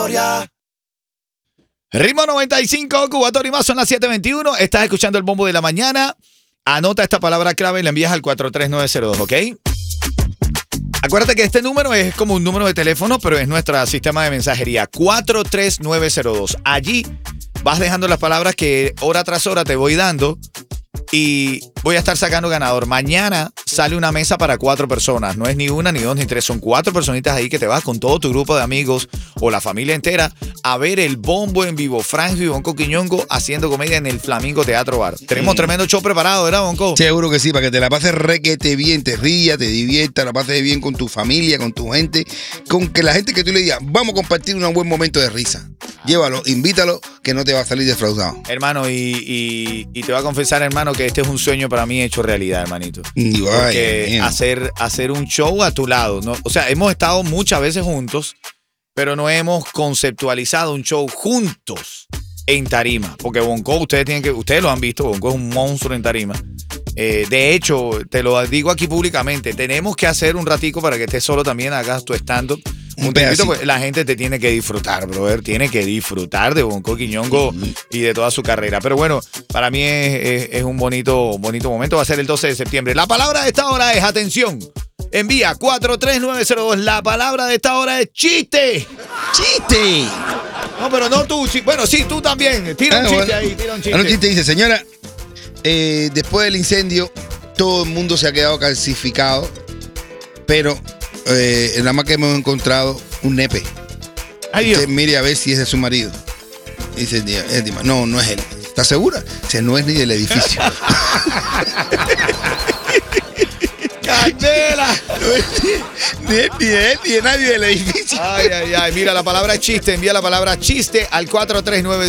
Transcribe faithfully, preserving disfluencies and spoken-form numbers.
historia. Ritmo noventa y cinco, Cubatón y más, son las siete veintiuno. Estás escuchando el bombo de la mañana. Anota esta palabra clave y la envías al cuatro tres nueve cero dos, ¿ok? Acuérdate que este número es como un número de teléfono, pero es nuestro sistema de mensajería. cuatro tres nueve cero dos. Allí vas dejando las palabras que hora tras hora te voy dando y voy a estar sacando ganador. Mañana sale una mesa para cuatro personas. No es ni una, ni dos, ni tres. Son cuatro personitas ahí que te vas con todo tu grupo de amigos o la familia entera a ver el bombo en vivo. Franjo y Bonco Quiñongo haciendo comedia en el Flamingo Teatro Bar. Tenemos Mm. tremendo show preparado, ¿verdad, Bonco? Seguro que sí, para que te la pases requete bien, te rías, te diviertas, la pases bien con tu familia, con tu gente, con que la gente que tú le digas, vamos a compartir un buen momento de risa. Llévalo, invítalo, que no te va a salir defraudado. Hermano, y, y, y te voy a confesar, hermano, que este es un sueño para mí hecho realidad, hermanito. Y vaya, Porque mío. hacer, hacer un show a tu lado, ¿no? O sea, hemos estado muchas veces juntos, pero no hemos conceptualizado un show juntos en tarima. Porque Bonco, ustedes tienen que, ustedes lo han visto, Bonco es un monstruo en tarima. Eh, de hecho, te lo digo aquí públicamente, tenemos que hacer un ratico para que estés solo también, hagas tu stand-up. Un Un tiempito, pedacito. pues, la gente te tiene que disfrutar, brother. Tiene que disfrutar de Bonco Quiñongo y de toda su carrera. Pero bueno, para mí es, es- es un bonito, bonito momento. Va a ser el doce de septiembre. La palabra de esta hora es atención. Envía cuatro tres nueve cero dos. La palabra de esta hora es chiste. ¡Chiste! No, pero no tú. chi- Bueno, sí, tú también. Tira un Ah, chiste bueno. ahí, tira un chiste. Bueno, chiste dice, señora, eh, después del incendio, todo el mundo se ha quedado calcificado, pero eh, nada más que hemos encontrado un nepe. Ay, Dios. Usted mire a ver si ese es su marido. Dice, el día- el día, no, no es él. ¿Estás segura? Dice, no es ni del edificio. ¡Candela! No es ni, ni, él, ni de él, ni de nadie del edificio. Ay, ay, ay. Mira, la palabra chiste. Envía la palabra chiste al cuatro tres nueve